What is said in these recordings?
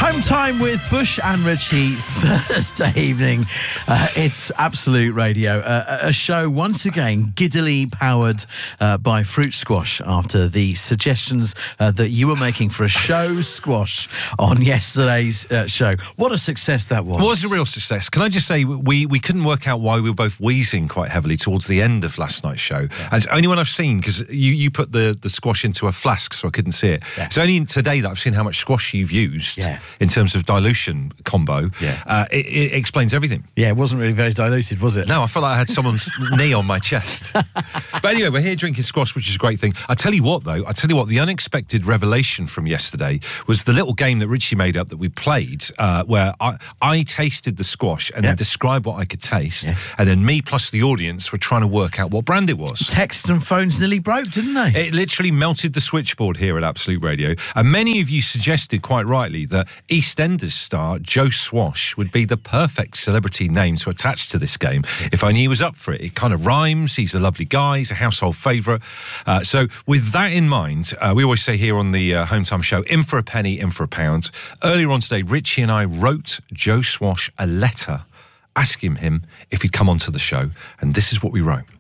Home time with Bush and Richie Thursday evening. It's Absolute Radio, a show once again giddily powered by Fruit Squash after the suggestions that you were making for a show squash on yesterday's show. What a success that was. It was a real success. Can I just say, we couldn't work out why we were both wheezing quite heavily towards the end of last night's show. Yeah. And it's only when I've seen, because you put the squash into a flask so I couldn't see it. Yeah. It's only today that I've seen how much squash you've used in terms of dilution combo. Yeah. It explains everything. Yeah, it wasn't really very diluted, was it? No, I felt like I had someone's knee on my chest. But anyway, we're here drinking squash, which is a great thing. I tell you what, though, the unexpected revelation from yesterday was the little game that Richie made up that we played, where I tasted the squash and then described what I could taste, and then me plus the audience were trying to work out what brand it was. Texts and phones nearly broke, didn't they? It literally melted the switchboard here at Absolute Radio, and many of you suggested quite rightly that EastEnders star Joe Swash would be the perfect celebrity name to attach to this game if only he was up for it. It kind of rhymes, he's a lovely guy, he's a household favourite. So with that in mind, we always say here on the Home Time Show, in for a penny, in for a pound. Earlier on today, Richie and I wrote Joe Swash a letter asking him if he'd come onto the show, and this is what we wrote.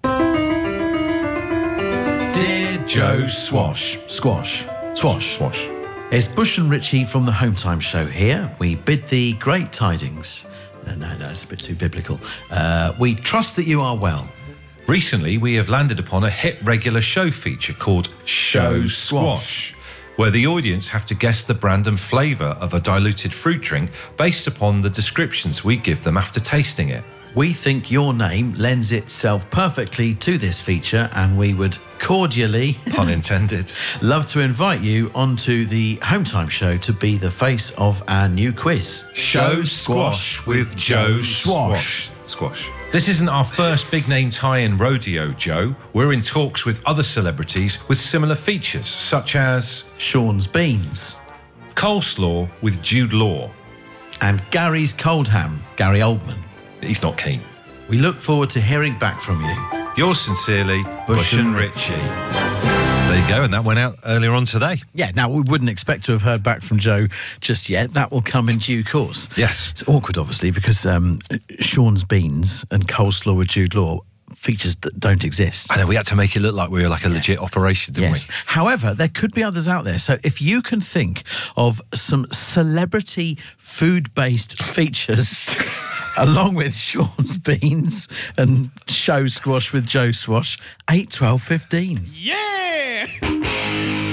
Dear Joe Swash. Squash. Swash. Swash. It's Bush and Richie from the Home Time Show here. We bid thee great tidings. No, it's a bit too biblical. We trust that you are well. Recently, we have landed upon a hit regular show feature called Show Squash, where the audience have to guess the brand and flavour of a diluted fruit drink based upon the descriptions we give them after tasting it. We think your name lends itself perfectly to this feature, and we would cordially, pun intended, love to invite you onto the Home Time Show to be the face of our new quiz. Show Squash with Joe Swash. Squash. This isn't our first big name tie-in rodeo, Joe. We're in talks with other celebrities with similar features, such as Sean's Beans, Coleslaw with Jude Law, and Gary's Cold Ham, Gary Oldman. He's not keen. We look forward to hearing back from you. Yours sincerely, Bush and Richie. There you go, and that went out earlier on today. Yeah, now we wouldn't expect to have heard back from Joe just yet. That will come in due course. Yes. It's awkward, obviously, because Sean's Beans and Coleslaw with Jude Law, features that don't exist. I know, we had to make it look like we were like a legit operation, didn't we? However, there could be others out there. So if you can think of some celebrity food-based features along with Sean's Beans and Show Squash with Joe Swash, 8, 12, 15. Yeah!